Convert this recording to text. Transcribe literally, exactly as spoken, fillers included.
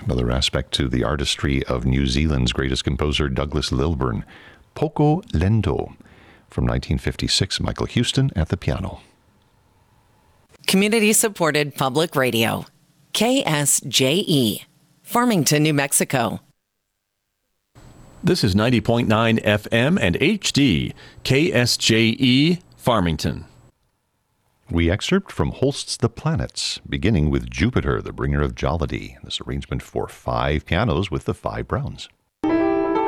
Another aspect to the artistry of New Zealand's greatest composer, Douglas Lilburn. Poco Lento from nineteen fifty-six, Michael Houston at the piano. Community-supported public radio. K S J E, Farmington, New Mexico. This is ninety point nine F M and H D, K S J E, Farmington. We excerpt from Holst's The Planets, beginning with Jupiter, the bringer of jollity. This arrangement for five pianos with the five Browns.